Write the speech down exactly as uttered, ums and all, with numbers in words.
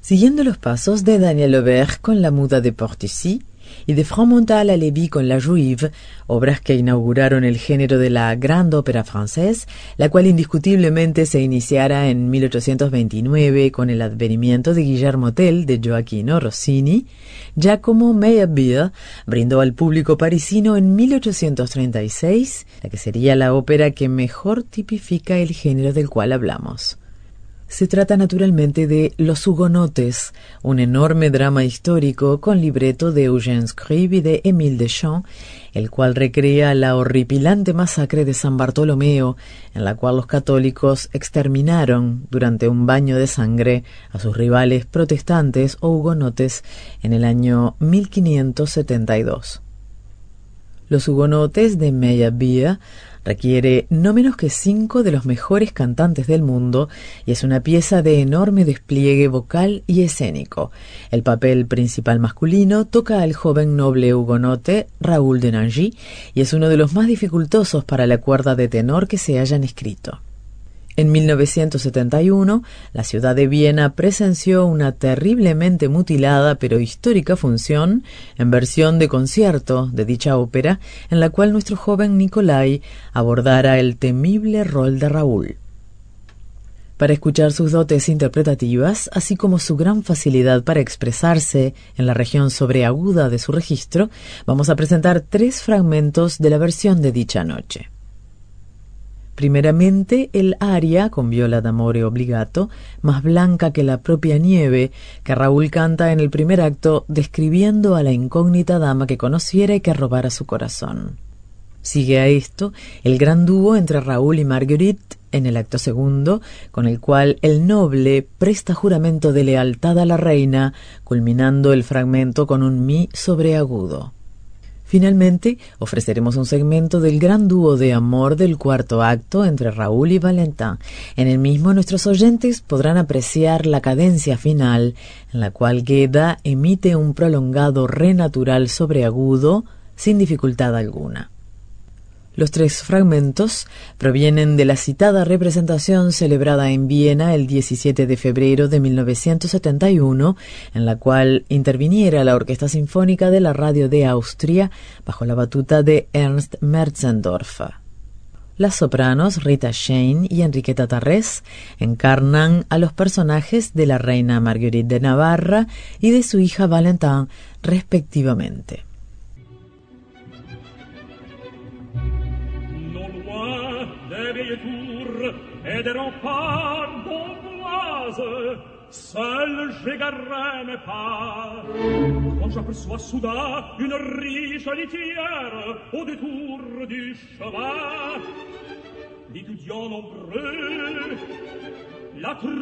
Siguiendo los pasos de Daniel Aubert con La Muda de Portici y de Fromental a Lévy con La Juive, obras que inauguraron el género de la grande ópera francesa, la cual indiscutiblemente se iniciara en mil ochocientos veintinueve con el advenimiento de Guillermo Tell de Gioacchino Rossini, Giacomo Meyerbeer brindó al público parisino en mil ochocientos treinta y seis, la que sería la ópera que mejor tipifica el género del cual hablamos. Se trata naturalmente de Los Hugonotes, un enorme drama histórico con libreto de Eugène Scribe y de Émile Deschamps, el cual recrea la horripilante masacre de San Bartolomeo, en la cual los católicos exterminaron durante un baño de sangre a sus rivales protestantes o hugonotes en el año mil quinientos setenta y dos. Los Hugonotes de Meyerbeer requiere no menos que cinco de los mejores cantantes del mundo y es una pieza de enorme despliegue vocal y escénico. El papel principal masculino toca al joven noble hugonote Raoul de Nangy y es uno de los más dificultosos para la cuerda de tenor que se hayan escrito. En mil novecientos setenta y uno, la ciudad de Viena presenció una terriblemente mutilada pero histórica función en versión de concierto de dicha ópera, en la cual nuestro joven Nicolai abordara el temible rol de Raúl. Para escuchar sus dotes interpretativas, así como su gran facilidad para expresarse en la región sobreaguda de su registro, vamos a presentar tres fragmentos de la versión de dicha noche. Primeramente, el aria con viola d'amore obbligato, más blanca que la propia nieve, que Raúl canta en el primer acto describiendo a la incógnita dama que conociera y que robara su corazón. Sigue a esto el gran dúo entre Raúl y Marguerite en el acto segundo, con el cual el noble presta juramento de lealtad a la reina, culminando el fragmento con un mi sobreagudo. Finalmente, ofreceremos un segmento del gran dúo de amor del cuarto acto entre Raúl y Valentin. En el mismo, nuestros oyentes podrán apreciar la cadencia final, en la cual Gueda emite un prolongado re natural sobreagudo sin dificultad alguna. Los tres fragmentos provienen de la citada representación celebrada en Viena el diecisiete de febrero de mil novecientos setenta y uno, en la cual interviniera la Orquesta Sinfónica de la Radio de Austria bajo la batuta de Ernst Merzendorf. Las sopranos Rita Shane y Enriqueta Tarrés encarnan a los personajes de la reina Marguerite de Navarra y de su hija Valentin, respectivamente. Et des remparts d'Amboise, seul j'égarerai mes pas. Quand j'aperçois soudain une riche litière au détour du chemin, d'étudiants nombreux, la